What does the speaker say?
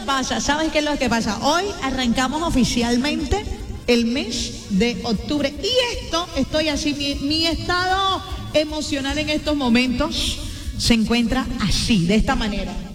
que pasa? ¿Sabes qué es lo que pasa? Hoy arrancamos oficialmente el mes de octubre. Y estoy así, mi estado emocional en estos momentos se encuentra así, de esta manera.